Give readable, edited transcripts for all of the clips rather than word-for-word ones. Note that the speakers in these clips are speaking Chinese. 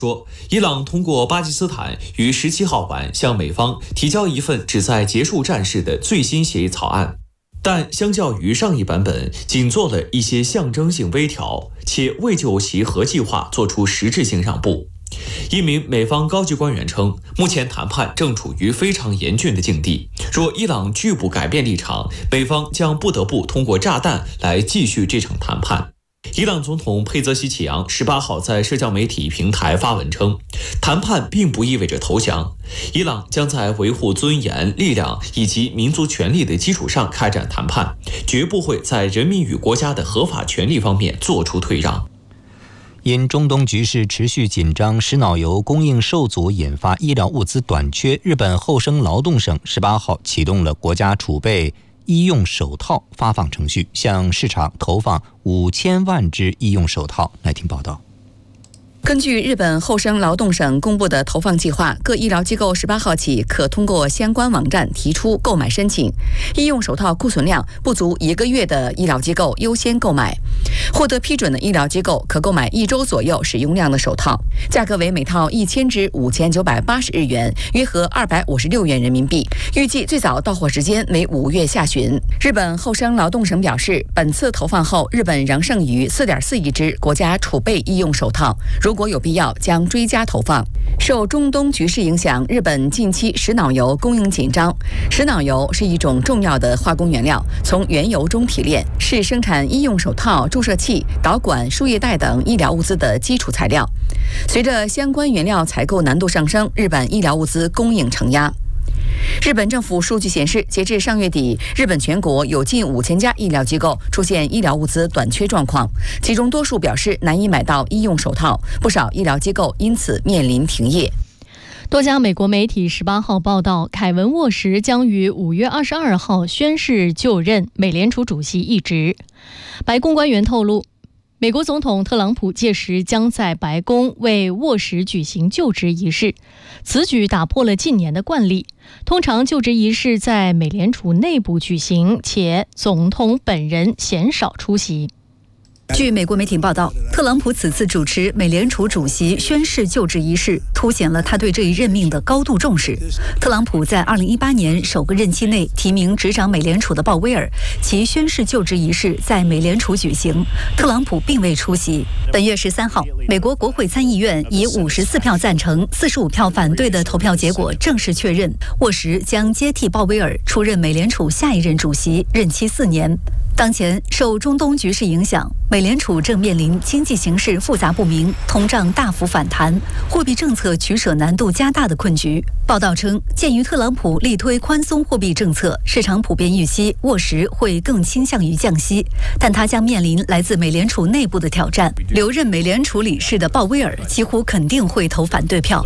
说，伊朗通过巴基斯坦于17号晚向美方提交一份旨在结束战事的最新协议草案，但相较于上一版本，仅做了一些象征性微调，且未就其核计划做出实质性让步。一名美方高级官员称，目前谈判正处于非常严峻的境地，若伊朗拒不改变立场，美方将不得不通过炸弹来继续这场谈判。伊朗总统佩泽西奇扬18号在社交媒体平台发文称，谈判并不意味着投降，伊朗将在维护尊严、力量以及民族权利的基础上开展谈判，绝不会在人民与国家的合法权利方面做出退让。 因中东局势持续紧张，石脑油供应受阻，引发医疗物资短缺，日本厚生劳动省18号启动了国家储备医用手套发放程序，向市场投放5000万只医用手套。来听报道。 根据日本厚生劳动省公布的投放计划，各医疗机构18号起可通过相关网站提出购买申请。医用手套库存量不足1个月的医疗机构优先购买，获得批准的医疗机构可购买1周左右使用量的手套，价格为每套1000只5980日元，约合256元人民币。预计最早到货时间为5月下旬。日本厚生劳动省表示，本次投放后，日本仍剩余4.4亿只国家储备医用手套，如果有必要，将追加投放。受中东局势影响，日本近期石脑油供应紧张。石脑油是一种重要的化工原料，从原油中提炼，是生产医用手套、注射器、导管、输液带等医疗物资的基础材料。随着相关原料采购难度上升，日本医疗物资供应承压。日本政府数据显示，截至上月底，日本全国有近5000家医疗机构出现医疗物资短缺状况，其中多数表示难以买到医用手套，不少医疗机构因此面临停业。 多家美国媒体18号报道，凯文·沃什将于5月22号宣誓就任美联储主席一职。白宫官员透露，美国总统特朗普届时将在白宫为沃什举行就职仪式，此举打破了近年的惯例。通常就职仪式在美联储内部举行，且总统本人鲜少出席。 据美国媒体报道，特朗普此次主持美联储主席宣誓就职仪式，凸显了他对这一任命的高度重视。特朗普在2018年首个任期内提名执掌美联储的鲍威尔，其宣誓就职仪式在美联储举行，特朗普并未出席。本月13号，美国国会参议院以54票赞成、45票反对的投票结果正式确认，沃什将接替鲍威尔出任美联储下一任主席，任期4年。当前受中东局势影响，美联储正面临经济形势复杂不明、通胀大幅反弹、货币政策取舍难度加大的困局。报道称，鉴于特朗普力推宽松货币政策，市场普遍预期沃什会更倾向于降息，但他将面临来自美联储内部的挑战。留任美联储理事的鲍威尔几乎肯定会投反对票。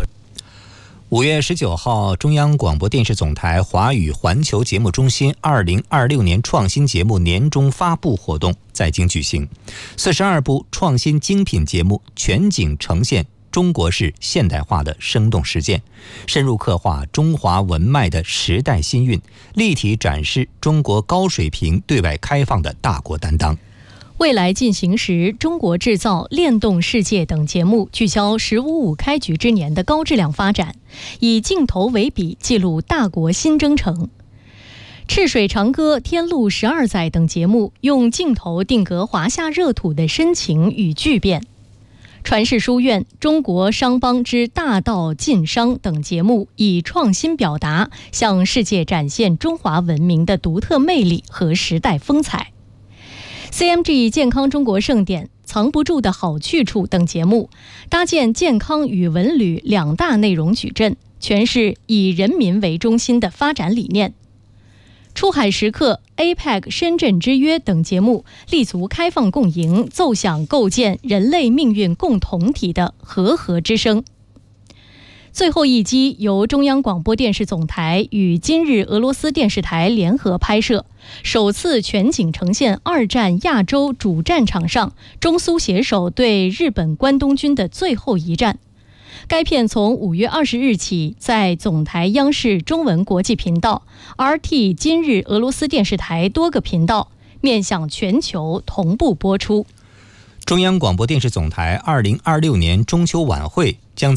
5月19号，中央广播电视总台华语环球节目中心2026年创新节目年终发布活动在京举行。42部创新精品节目全景呈现中国式现代化的生动实践，深入刻画中华文脉的时代新韵，立体展示中国高水平对外开放的大国担当。 未来进行时、中国制造、链动世界等节目聚焦“15+5”开局之年的高质量发展，以镜头为笔记录大国新征程。赤水长歌、天路12载等节目用镜头定格华夏热土的深情与巨变。传世书院、中国商帮之大道晋商等节目以创新表达，向世界展现中华文明的独特魅力和时代风采。CMG 健康中国盛典、藏不住的好去处等节目，搭建健康与文旅2大内容矩阵，诠释以人民为中心的发展理念。出海时刻、APEC 深圳之约等节目立足开放共赢，奏响构建人类命运共同体的和合之声。最后一击由中央广播电视总台与今日俄罗斯电视台联合拍摄，首次全景呈现2战亚洲主战场上中苏携手对日本关东军的最后一战。该片从5月20日起在总台央视中文国际频道、RT 今日俄罗斯电视台多个频道面向全球同步播出。 中央广播电视总台2026年中秋晚会